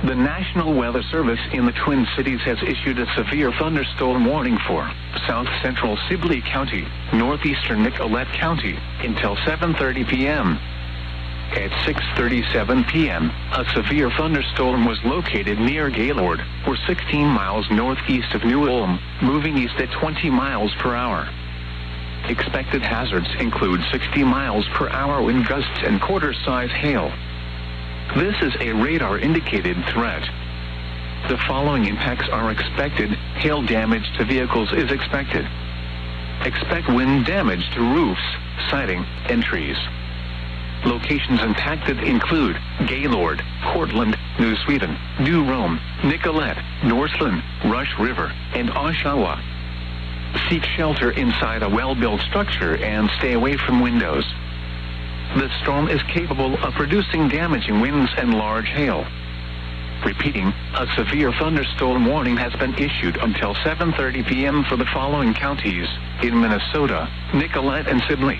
The National Weather Service in the Twin Cities has issued a severe thunderstorm warning for south central Sibley County, northeastern Nicollet County, until 7:30 p.m. At 6:37 p.m., a severe thunderstorm was located near Gaylord, or 16 miles northeast of New Ulm, moving east at 20 miles per hour. Expected hazards include 60 miles per hour wind gusts and quarter-size hail. This is a radar-indicated threat. The following impacts are expected. Hail damage to vehicles is expected. Expect wind damage to roofs, siding, and trees. Locations impacted include Gaylord, Cortland, New Sweden, New Rome, Nicollet, Northland, Rush River, and Oshawa. Seek shelter inside a well-built structure and stay away from windows. The storm is capable of producing damaging winds and large hail. Repeating, a severe thunderstorm warning has been issued until 7:30 p.m. for the following counties in Minnesota, Nicollet, and Sibley.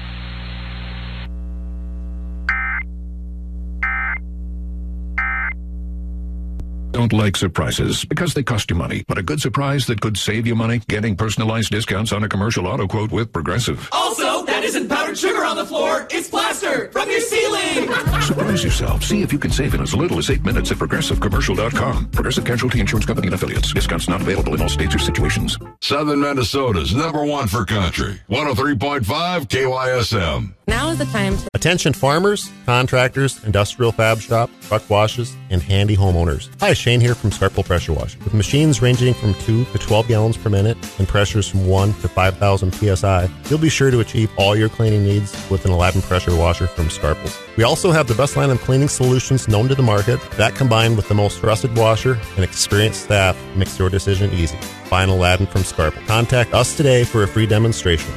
Don't like surprises because they cost you money, but a good surprise that could save you money, getting personalized discounts on a commercial auto quote with Progressive. Also, that isn't powdered sugar on the floor, it's plaster from your ceiling. Surprise yourself. See if you can save in as little as 8 minutes at progressivecommercial.com. Progressive Casualty Insurance Company and Affiliates. Discounts not available in all states or situations. Southern Minnesota's #1 for country. 103.5 KYSM. Now is the time to... Attention farmers, contractors, industrial fab shop, truck washes, and handy homeowners. Hi, Shane here from Scarpel Pressure Washing. With machines ranging from 2 to 12 gallons per minute and pressures from 1 to 5,000 PSI, you'll be sure to achieve all your cleaning needs with an Aladdin pressure washer from Scarpel. We also have the best line of cleaning solutions known to the market. That combined with the most trusted washer and experienced staff makes your decision easy. Buy an Aladdin from Scarpel. Contact us today for a free demonstration.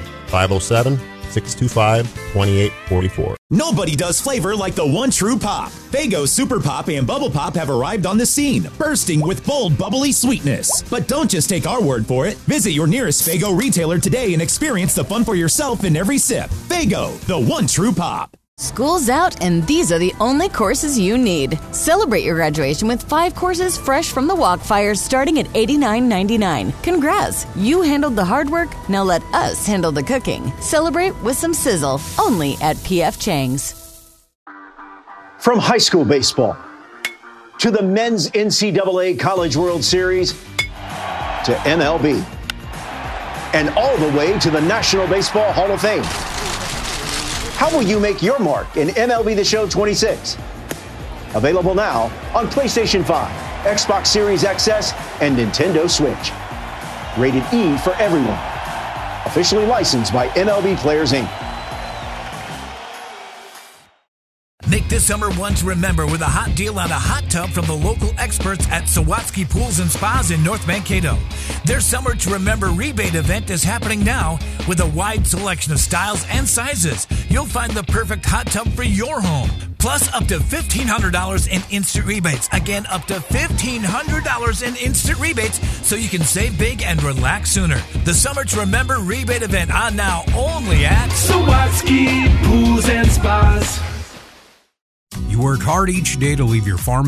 507-625-2844. Nobody does flavor like the one true pop. Faygo Super Pop and Bubble Pop have arrived on the scene, bursting with bold, bubbly sweetness. But don't just take our word for it. Visit your nearest Faygo retailer today and experience the fun for yourself in every sip. Faygo, the one true pop. School's out, and these are the only courses you need. Celebrate your graduation with 5 courses fresh from the Walkfire starting at $89.99. Congrats! You handled the hard work, now let us handle the cooking. Celebrate with some sizzle, only at P.F. Chang's. From high school baseball to the men's NCAA College World Series to MLB and all the way to the National Baseball Hall of Fame. How will you make your mark in MLB The Show 26? Available now on PlayStation 5, Xbox Series XS, and Nintendo Switch. Rated E for everyone. Officially licensed by MLB Players, Inc. Make this summer one to remember with a hot deal on a hot tub from the local experts at Sawatsky Pools and Spas in North Mankato. Their Summer to Remember rebate event is happening now with a wide selection of styles and sizes. You'll find the perfect hot tub for your home. Plus up to $1,500 in instant rebates. Again, up to $1,500 in instant rebates so you can save big and relax sooner. The Summer to Remember rebate event on now only at Sawatsky Pools and Spas. You work hard each day to leave your farm